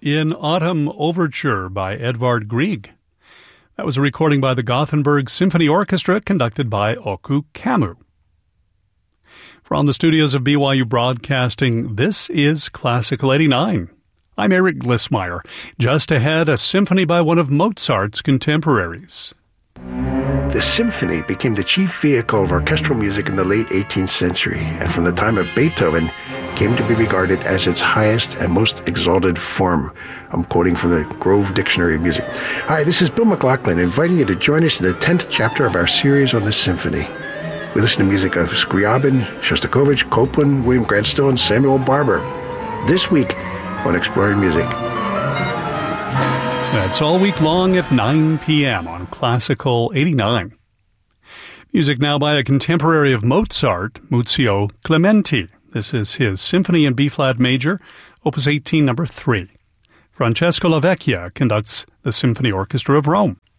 In Autumn Overture by Edvard Grieg. That was a recording by the Gothenburg Symphony Orchestra conducted by Oku Kamu. From the studios of BYU Broadcasting, this is Classical 89. I'm Eric Glissmeyer. Just ahead, a symphony by one of Mozart's contemporaries. The symphony became the chief vehicle of orchestral music in the late 18th century, and from the time of Beethoven came to be regarded as its highest and most exalted form. I'm quoting from the Grove Dictionary of Music. Hi, this is Bill McLaughlin, inviting you to join us in the 10th chapter of our series on the symphony. We listen to music of Scriabin, Shostakovich, Copland, William Grant Still, and Samuel Barber. This week on Exploring Music. That's all week long at 9 p.m. on Classical 89. Music now by a contemporary of Mozart, Muzio Clementi. This is his Symphony in B-flat major, Opus 18, number 3. Francesco Lavecchia conducts the Symphony Orchestra of Rome.